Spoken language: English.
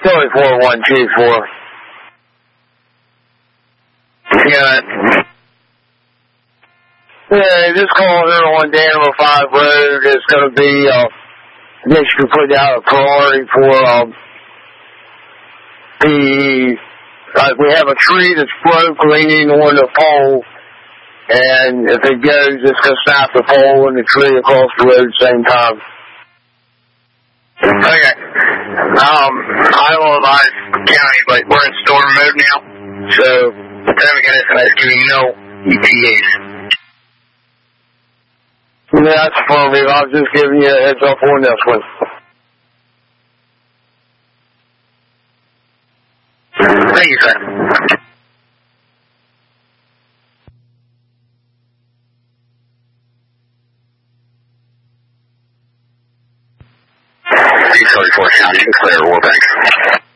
Charlie 4124. Yeah, just calling in on Danville 5 Road. It's going to be, I guess you could put out a priority for like we have a tree that's broke leaning on the pole, and if it goes, it's going to snap the pole and the tree across the road at the same time. Okay. I will advise county, but we're in storm mode now, so the time we get it, I give you no ETAs. Yeah, that's affirmative. I was just giving you a heads up on this one. Thank you, sir. Sorry for county, clear Warbank.